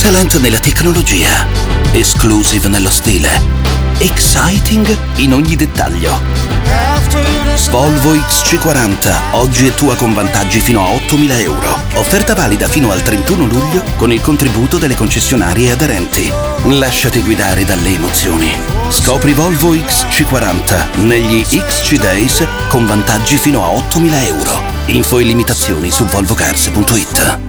Excellent nella tecnologia, exclusive nello stile, exciting in ogni dettaglio. Volvo XC40 oggi è tua con vantaggi fino a 8.000 euro. Offerta valida fino al 31 luglio con il contributo delle concessionarie aderenti. Lasciati guidare dalle emozioni. Scopri Volvo XC40 negli XC Days con vantaggi fino a 8.000 euro. Info e limitazioni su volvocars.it.